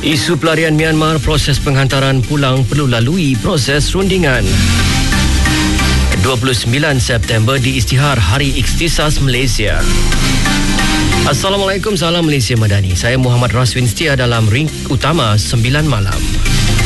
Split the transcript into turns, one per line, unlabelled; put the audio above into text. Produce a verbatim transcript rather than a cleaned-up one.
Isu pelarian Myanmar, proses penghantaran pulang perlu lalui proses rundingan. dua puluh sembilan September diisytihar Hari Ikhtisas Malaysia. Assalamualaikum, salam Malaysia Madani. Saya Muhammad Raswin setia dalam ring utama sembilan malam.